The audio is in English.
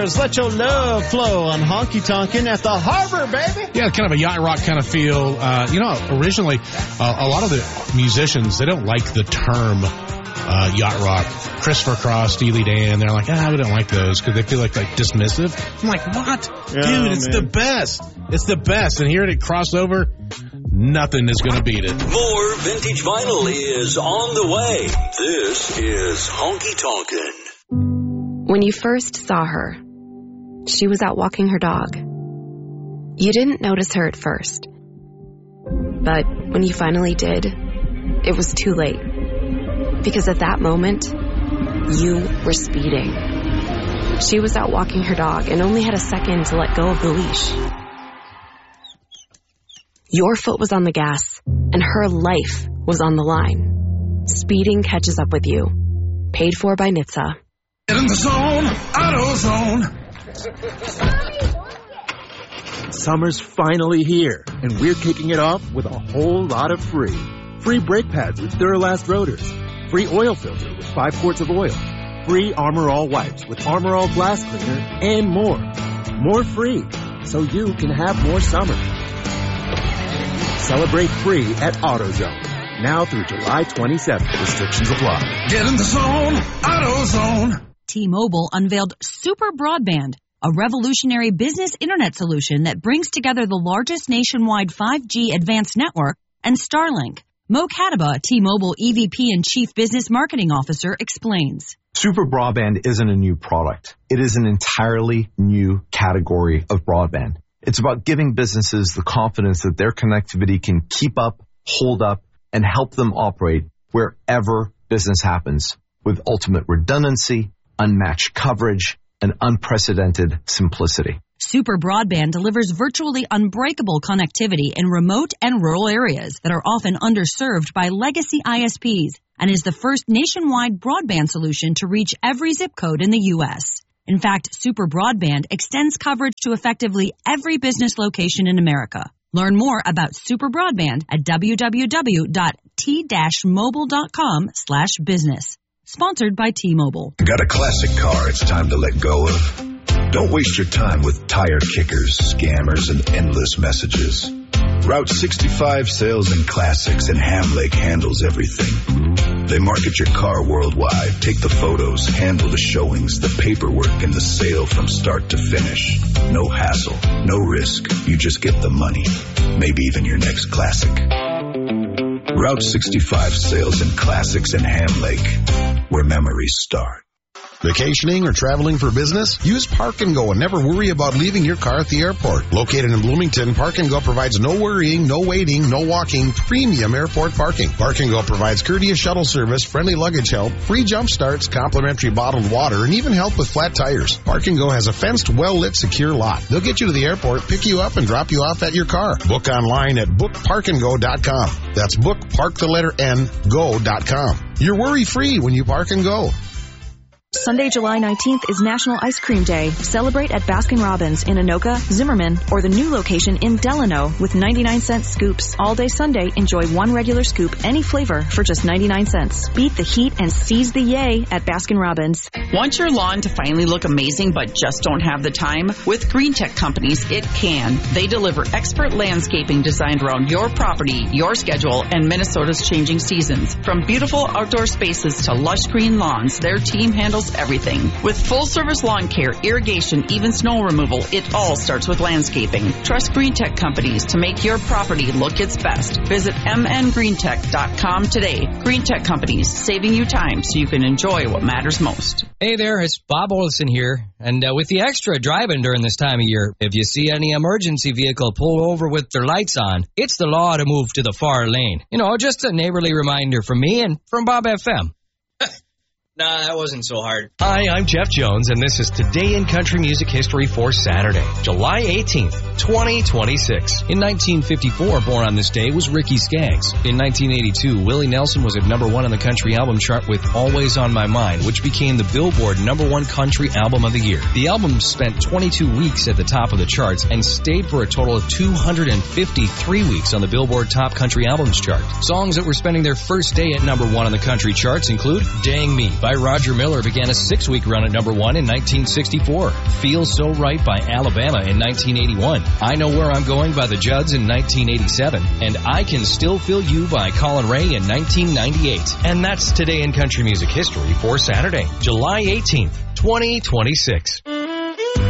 Stars. Let your love flow on Honky Tonkin' at the harbor, baby. Yeah, kind of a yacht rock kind of feel. Originally, a lot of the musicians, they don't like the term yacht rock. Christopher Cross, Steely Dan, they're like, we don't like those because they feel like dismissive. I'm like, what? Yeah, dude, it's the best. It's the best. And hearing it cross over, nothing is going to beat it. More vintage vinyl is on the way. This is Honky Tonkin'. When you first saw her, she was out walking her dog. You didn't notice her at first. But when you finally did, it was too late. Because at that moment, you were speeding. She was out walking her dog and only had a second to let go of the leash. Your foot was on the gas, and her life was on the line. Speeding catches up with you. Paid for by NHTSA. Get in the zone, AutoZone. Summer's finally here, and we're kicking it off with a whole lot of free. Free brake pads with Duralast rotors. Free oil filter with 5 quarts of oil. Free Armor All wipes with Armor All glass cleaner, and more. More free, so you can have more summer. Celebrate free at AutoZone. Now through July 27th. Restrictions apply. Get in the zone, AutoZone. T-Mobile unveiled Super Broadband, a revolutionary business internet solution that brings together the largest nationwide 5G advanced network and Starlink. Mo Kataba, T-Mobile EVP and Chief Business Marketing Officer, explains. Super Broadband isn't a new product. It is an entirely new category of broadband. It's about giving businesses the confidence that their connectivity can keep up, hold up, and help them operate wherever business happens with ultimate redundancy, unmatched coverage, and unprecedented simplicity. Super Broadband delivers virtually unbreakable connectivity in remote and rural areas that are often underserved by legacy ISPs and is the first nationwide broadband solution to reach every zip code in the U.S. In fact, Super Broadband extends coverage to effectively every business location in America. Learn more about Super Broadband at www.t-mobile.com/business. Sponsored by T-Mobile. Got a classic car it's time to let go of? Don't waste your time with tire kickers, scammers, and endless messages. Route 65 Sales and Classics in Ham Lake handles everything. They market your car worldwide, take the photos, handle the showings, the paperwork, and the sale from start to finish. No hassle, no risk. You just get the money. Maybe even your next classic. Route 65 Sales and Classics in Ham Lake, where memories start. Vacationing or traveling for business? Use Park and Go and never worry about leaving your car at the airport. Located in Bloomington, Park and Go provides no worrying, no waiting, no walking, premium airport parking. Park and Go provides courteous shuttle service, friendly luggage help, free jump starts, complimentary bottled water, and even help with flat tires. Park and Go has a fenced, well-lit, secure lot. They'll get you to the airport, pick you up, and drop you off at your car. Book online at bookparkandgo.com. That's bookpark.go.com. You're worry-free when you Park and Go. Sunday, July 19th is National Ice Cream Day. Celebrate at Baskin-Robbins in Anoka, Zimmerman, or the new location in Delano with 99-cent scoops. All day Sunday, enjoy one regular scoop, any flavor, for just 99 cents. Beat the heat and seize the yay at Baskin-Robbins. Want your lawn to finally look amazing but just don't have the time? With Green Tech Companies, it can. They deliver expert landscaping designed around your property, your schedule, and Minnesota's changing seasons. From beautiful outdoor spaces to lush green lawns, their team handles everything. With full-service lawn care, irrigation, even snow removal, it all starts with landscaping. Trust Green Tech Companies to make your property look its best. Visit mngreentech.com today. Green Tech Companies, saving you time so you can enjoy what matters most. Hey there, it's Bob Olson here. And with the extra driving during this time of year, if you see any emergency vehicle pull over with their lights on, it's the law to move to the far lane. You know, just a neighborly reminder from me and from Bob FM. Nah, that wasn't so hard. Hi, I'm Jeff Jones, and this is Today in Country Music History for Saturday, July 18th, 2026. In 1954, born on this day, was Ricky Skaggs. In 1982, Willie Nelson was at number 1 on the country album chart with Always on My Mind, which became the Billboard number 1 country album of the year. The album spent 22 weeks at the top of the charts and stayed for a total of 253 weeks on the Billboard Top Country Albums chart. Songs that were spending their first day at number 1 on the country charts include Dang Me by Roger Miller began a 6-week run at number 1 in 1964. Feel So Right by Alabama in 1981. I Know Where I'm Going by the Judds in 1987. And I Can Still Feel You by Colin Ray in 1998. And that's Today in Country Music History for Saturday, July 18th, 2026.